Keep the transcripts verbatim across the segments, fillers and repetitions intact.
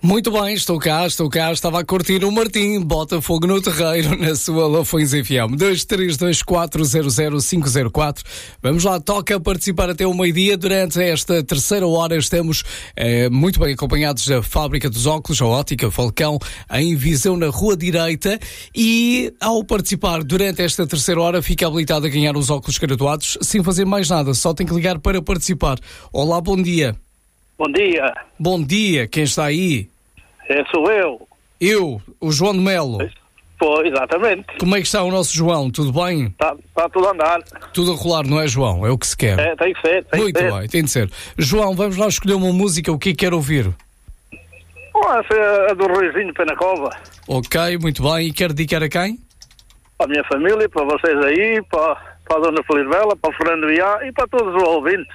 Muito bem, estou cá, estou cá, estava a curtir o Martim, bota fogo no terreiro na sua Lafões F M. dois três dois quatro zero zero cinco zero quatro. Vamos lá, toca participar até o meio-dia. Durante esta terceira hora estamos eh, muito bem acompanhados da Fábrica dos Óculos, a Ótica Falcão, em Viseu, na Rua Direita. E ao participar durante esta terceira hora, fica habilitado a ganhar os óculos graduados sem fazer mais nada, só tem que ligar para participar. Olá, bom dia. Bom dia. Bom dia, quem está aí? É, sou eu. Eu, o João de Melo. Foi, exatamente. Como é que está o nosso João? Tudo bem? Está tá tudo a andar. Tudo a rolar, não é, João? É o que se quer. É, tem que ser, tem Muito que ser. bem, tem de ser. João, vamos lá escolher uma música, o que é que quer ouvir? Oh, essa é a do Ruizinho Penacova. Ok, muito bem. E quer dedicar a quem? Para a minha família, para vocês aí, para, para a Dona Felizbela, para o Fernando Iá e para todos os ouvintes.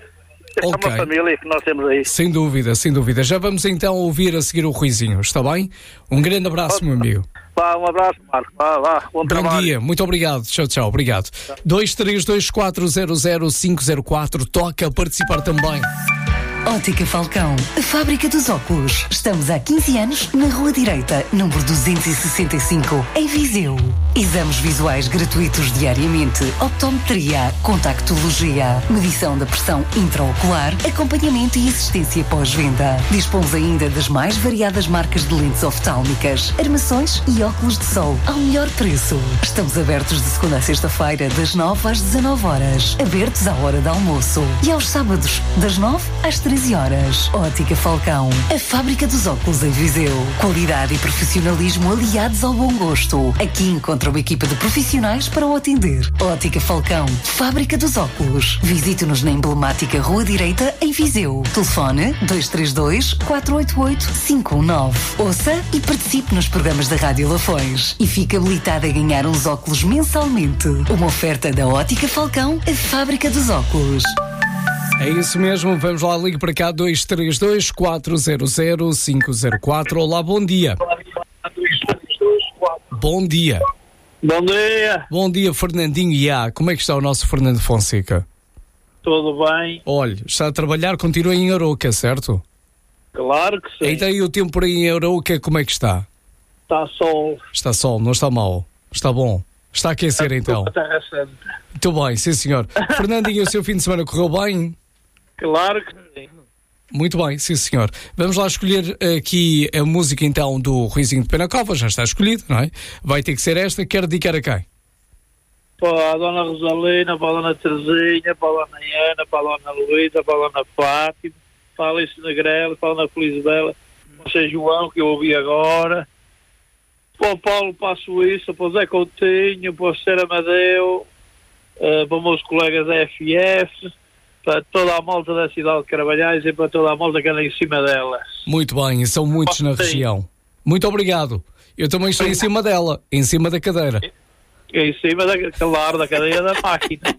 É Ok. uma família que nós temos aí. Sem dúvida, sem dúvida. Já vamos então ouvir a seguir o Ruizinho, está bem? Um grande abraço, meu amigo. Vá, um abraço, Marco. Vá, vá. Bom, Bom trabalho. dia, muito obrigado. Tchau, tchau, obrigado. dois três dois quatro zero zero cinco zero quatro, toca a participar também. Ótica Falcão, a fábrica dos óculos. Estamos há quinze anos na Rua Direita, número duzentos e sessenta e cinco, em Viseu. Exames visuais gratuitos diariamente, optometria, contactologia, medição da pressão intraocular, acompanhamento e assistência pós-venda. Dispomos ainda das mais variadas marcas de lentes oftálmicas, armações e óculos de sol ao melhor preço. Estamos abertos de segunda a sexta-feira, das nove às dezanove horas. Abertos à hora de almoço. E aos sábados, das nove às treze horas. Ótica Falcão, a fábrica dos óculos em Viseu. Qualidade e profissionalismo aliados ao bom gosto. Aqui encontra uma equipa de profissionais para o atender. Ótica Falcão, fábrica dos óculos. Visite-nos na emblemática Rua Direita, em Viseu. Telefone dois três dois quatro oito oito cinco um nove. Ouça e participe nos programas da Rádio Lafões. E fique habilitado a ganhar uns óculos mensalmente. Uma oferta da Ótica Falcão, a fábrica dos óculos. É isso mesmo, vamos lá, ligue para cá, dois três dois quatro zero zero cinco zero quatro. Olá, bom dia. Bom dia. Bom dia. Bom dia, Fernandinho Iá. Como é que está o nosso Fernando Fonseca? Tudo bem? Olha, está a trabalhar, continua em Arouca, certo? Claro que sim. Então, e o tempo por aí em Arouca, como é que está? Está sol. Está sol, não está mau? Está bom? Está a aquecer, então? Terra Santa. Muito bem, sim senhor. Fernandinho, o seu fim de semana correu bem? Claro que sim. Muito bem, sim senhor. Vamos lá escolher aqui a música então do Ruizinho de Penacova, já está escolhida, não é? Vai ter que ser esta, quer dedicar a quem? Para a Dona Rosalina, para a Dona Terezinha, para a Dona Ana, para a Dona Luísa, para a Dona Fátima, para a Alice Negrela, para a Dona Felizbela, para o São João, que eu ouvi agora, para o Paulo, para a Suíça, para o Zé Coutinho, para o Ser Amadeu, uh, para os meus colegas da F F, para toda a malta da cidade de Carvalhais e para toda a malta que anda em cima delas. Muito bem, e são muitos na região. Muito obrigado. Eu também estou em cima dela, em cima da cadeira. Em cima da, claro, da cadeia da máquina.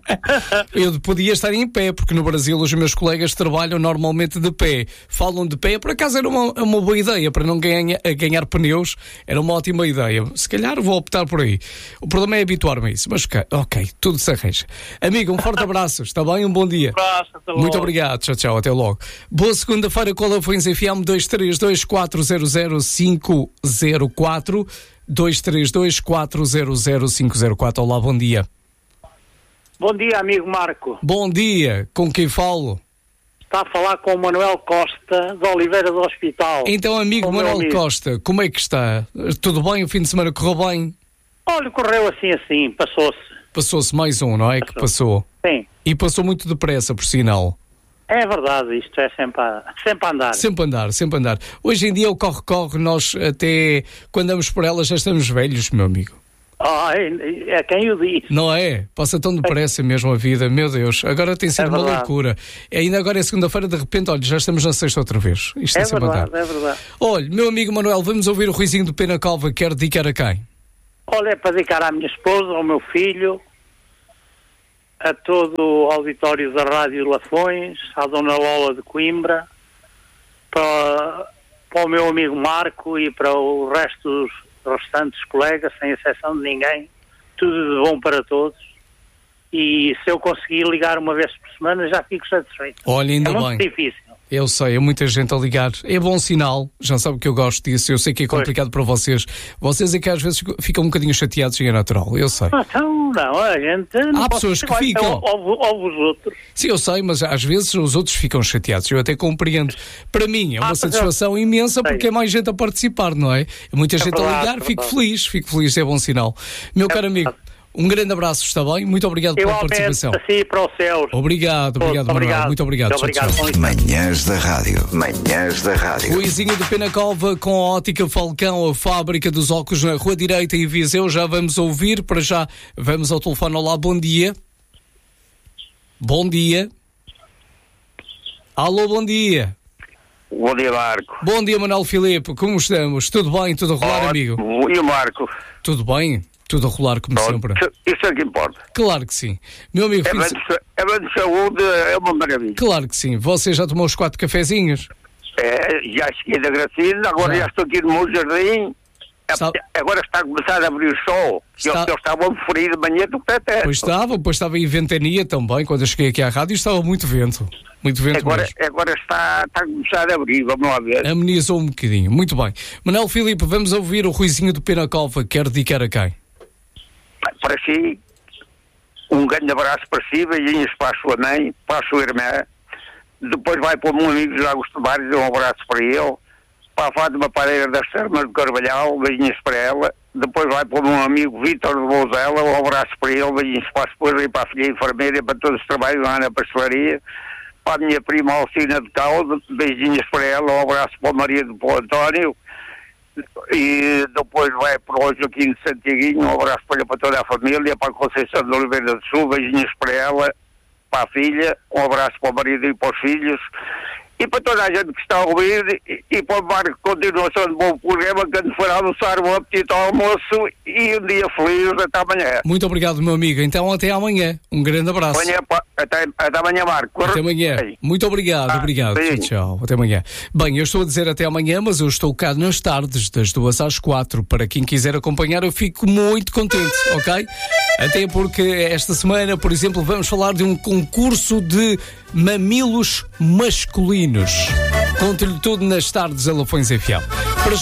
Eu podia estar em pé, porque no Brasil os meus colegas trabalham normalmente de pé. Falam de pé, por acaso era uma, uma boa ideia, para não ganhar, ganhar pneus, era uma ótima ideia. Se calhar vou optar por aí. O problema é habituar-me a isso, mas ok, tudo se arranja. Amigo, um forte abraço, está bem? Um bom dia. Um abraço, até logo. Muito obrigado, tchau, tchau, até logo. Boa segunda-feira com a Lafões F M, dois três dois quatro zero zero cinco zero quatro. dois três dois quatro zero zero cinco zero quatro. Olá, bom dia. Bom dia, amigo Marco. Bom dia, com quem falo? Está a falar com o Manuel Costa, de Oliveira do Hospital. Então, amigo O meu Manuel amigo. Costa, como é que está? Tudo bem? O fim de semana correu bem? Olha, correu assim assim, passou-se. Passou-se mais um, não é? Que passou. Sim, E passou muito depressa, por sinal. é verdade, isto é sempre a, sempre a andar. Sempre andar, sempre andar. Hoje em dia o corre-corre, nós até quando andamos por ela já estamos velhos, meu amigo. Ah, é, é quem o diz. Não é? Passa tão depressa mesmo a vida, meu Deus. Agora tem sido É uma verdade. loucura. E ainda agora é segunda-feira, de repente, olha, já estamos na sexta outra vez. Isto é, É sempre a verdade, andar. é verdade. Olha, meu amigo Manuel, vamos ouvir o Ruizinho do Penacova. Quer dedicar a quem? Olha, é para dedicar à minha esposa, ao meu filho, a todo o auditório da Rádio Lafões, à Dona Lola de Coimbra, para, para o meu amigo Marco e para o resto dos restantes colegas, sem exceção de ninguém. Tudo de bom para todos. E se eu conseguir ligar uma vez por semana, já fico satisfeito. Olha, ainda é muito bem. difícil. Eu sei, é muita gente a ligar. É bom sinal, já sabe que eu gosto disso. Eu sei que é complicado pois. para vocês. Vocês é que às vezes ficam um bocadinho chateados e é natural, eu sei. Não, não, a gente... Não Há pessoas que ficam... Ouve os outros. Sim, eu sei, mas às vezes os outros ficam chateados. Eu até compreendo. Para mim é uma ah, satisfação eu... imensa porque é mais gente a participar, não é? Muita é gente verdade, a ligar, é fico feliz. Fico feliz, é bom sinal. Meu é caro amigo... Um grande abraço, está bem? Muito obrigado pela participação. Assim para os céus. Obrigado, obrigado, Manuel. Muito obrigado. Muito obrigado. Tchau, tchau. Manhãs da Rádio. Manhãs da Rádio. Luizinho de Penacova com a Ótica Falcão, a fábrica dos óculos na Rua Direita em Viseu. Já vamos ouvir. Para já, vamos ao telefone. Olá, bom dia. Bom dia. Alô, bom dia. Bom dia, Marco. Bom dia, Manuel Filipe. Como estamos? Tudo bem? Tudo a rolar, oh, amigo? E o Marco? Tudo bem? Tudo a rolar, como Pronto, sempre. Isso é que importa. Claro que sim. Meu amigo... É bem, de, é bem de saúde, é uma maravilha. Claro que sim. Você já tomou os quatro cafezinhos? É, já cheguei da Gracina, agora já, já estou aqui no meu jardim. Está... Agora está a começar a abrir o sol. Está... Eles estavam frio de manhã do pé. Pois estava, pois estava em ventania também. Quando eu cheguei aqui à rádio estava muito vento. Muito vento agora, mesmo. Agora está, está a começar a abrir, vamos lá ver. Amenizou um bocadinho, muito bem. Manuel Filipe, vamos ouvir o Ruizinho do Penacova. Quer dedicar a quem? Para si, um grande abraço para si, beijinhos para a sua mãe, para a sua irmã. Depois vai para o meu amigo José Augusto Bares, um abraço para ele. Para a Fátima Pareira das Termas de Carvalhal, beijinhos para ela. Depois vai para o meu amigo Vítor de Bouzela, um abraço para ele, beijinhos para a esposa e para a filha enfermeira, para todos os trabalhos lá na pastelaria. Para a minha prima Alcina de Cauda, beijinhos para ela, um abraço para o marido do António. E depois vai para o Joaquim de Santiaguinho, um abraço para, para toda a família, para a Conceição de Oliveira do Sul, beijinhos para ela, para a filha, um abraço para o marido e para os filhos, e para toda a gente que está a ouvir, e, e para o Marco, continuação de bom programa, quando for almoçar, bom apetite ao almoço, e um dia feliz, até amanhã. Muito obrigado, meu amigo, então até amanhã, um grande abraço. Amanhã, até, até amanhã, Marco. Até amanhã, muito obrigado, ah, obrigado, tchau, tchau, até amanhã. Bem, eu estou a dizer até amanhã, mas eu estou cá nas tardes, das duas às quatro, para quem quiser acompanhar, eu fico muito contente, ok? Até porque esta semana, por exemplo, vamos falar de um concurso de mamilos masculinos. Conto-lhe tudo nas tardes a Lafões F M.